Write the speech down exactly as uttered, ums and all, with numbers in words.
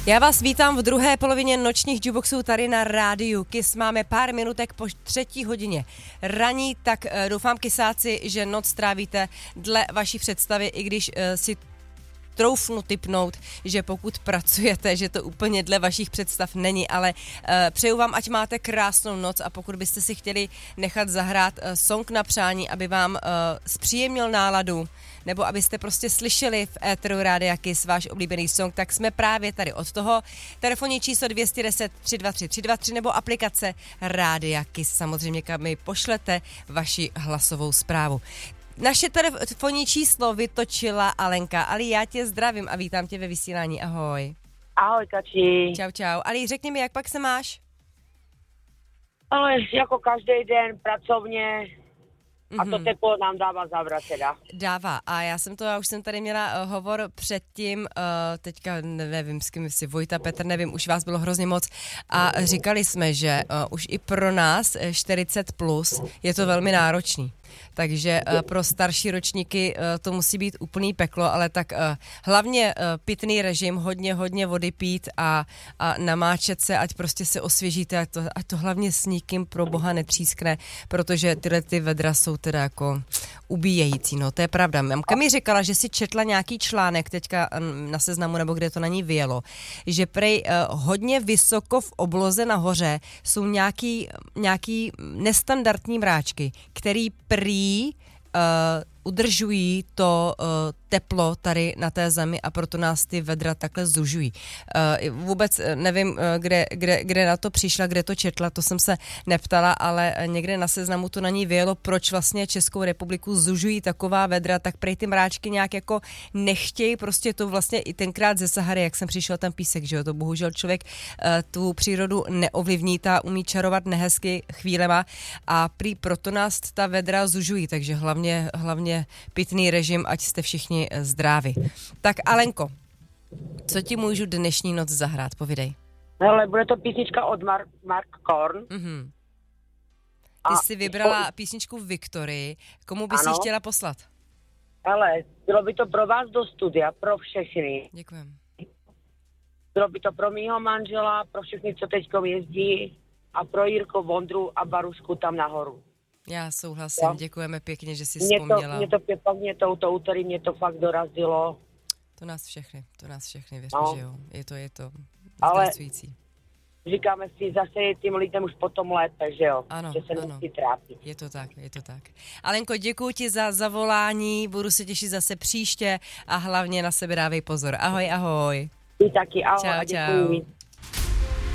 Já vás vítám v druhé polovině nočních jukeboxů tady na rádiu Kiss. Máme pár minutek po třetí hodině raní, tak doufám, kysáci, že noc strávíte dle vaší představy, i když si troufnu tipnout, že pokud pracujete, že to úplně dle vašich představ není, ale uh, přeju vám, ať máte krásnou noc, a pokud byste si chtěli nechat zahrát uh, song na přání, aby vám uh, zpříjemnil náladu, nebo abyste prostě slyšeli v éteru Rádia Kiss váš oblíbený song, tak jsme právě tady od toho. Telefonní číslo dvě deset tři dva tři tři dva tři nebo aplikace Rádia Kiss, samozřejmě, kam mi pošlete vaši hlasovou zprávu. Naše telefonní číslo vytočila Alenka. Ali, já tě zdravím a vítám tě ve vysílání. Ahoj. Ahoj, Kači. Čau, čau. Ali, řekni mi, jak pak se máš? Ale jako každý den pracovně a to teplo nám dává zabrat teda. Dává. A já jsem to, já už jsem tady měla uh, hovor předtím, uh, teďka nevím, s kým si, Vojta, Petr, nevím, už vás bylo hrozně moc a říkali jsme, že uh, už i pro nás čtyřicet plus je to velmi náročný. Takže uh, pro starší ročníky uh, to musí být úplný peklo, ale tak uh, hlavně uh, pitný režim, hodně, hodně vody pít a, a namáčet se, ať prostě se osvěžíte, ať to, ať to hlavně s nikým pro boha netřískne, protože tyhle ty vedra jsou teda jako ubíjející, no to je pravda. Mamka mi říkala, že si četla nějaký článek teďka na Seznamu, nebo kde to na ní vyjelo, že prej uh, hodně vysoko v obloze nahoře jsou nějaký, nějaký nestandardní mráčky, který prý uh, udržují to uh, teplo tady na té zemi a proto nás ty vedra takhle zužují. Uh, vůbec nevím, uh, kde, kde, kde na to přišla, kde to četla, to jsem se neptala, ale někde na Seznamu to na ní vyjelo, proč vlastně Českou republiku zužují taková vedra, tak prej ty mráčky nějak jako nechtějí, prostě to vlastně i tenkrát ze Sahary, jak jsem přišel ten písek, že jo, to bohužel člověk uh, tu přírodu neovlivní, ta umí čarovat nehezky chvílema a prý proto nás ta vedra zužují, takže hlavně, hlavně pitný režim, ať jste všichni zdraví. Tak Alenko, co ti můžu dnešní noc zahrát? Povídej. Hele, bude to písnička od Mark, Mark Korn. Mm-hmm. Ty jsi vybrala písničku Victory. Komu bys ji chtěla poslat? Hele, bylo by to pro vás do studia, pro všechny. Děkujem. Bylo by to pro mýho manžela, pro všechny, co teďkom jezdí, a pro Jirko, Vondru a Barušku tam nahoru. Já souhlasím, jo? Děkujeme pěkně, že jsi mě vzpomněla. To, mě to pěkně, mě to, to úterý mě to fakt dorazilo. To nás všechny, to nás všechny, věř no. že jo. Je to, je to stresující. Říkáme si, zase je tím lidem už potom lépe, že jo. Ano, že se ano. musí trápit. Je to tak, je to tak. Alenko, děkuji ti za zavolání, budu se těšit zase příště a hlavně na sebe dávej pozor. Ahoj, ahoj. Ty taky, ahoj, čau, děkuji. Čau.